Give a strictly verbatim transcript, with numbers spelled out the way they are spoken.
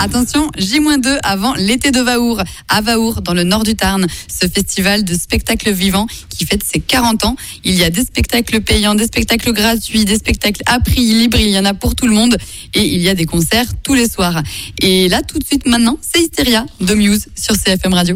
Attention, J deux avant l'été de Vaour, à Vaour, dans le nord du Tarn. Ce festival de spectacles vivants qui fête ses quarante ans. Il y a des spectacles payants, des spectacles gratuits, des spectacles à prix libre. Il y en a pour tout le monde. Et il y a des concerts tous les soirs. Et là, tout de suite, maintenant, c'est Hysteria de Muse sur C F M Radio.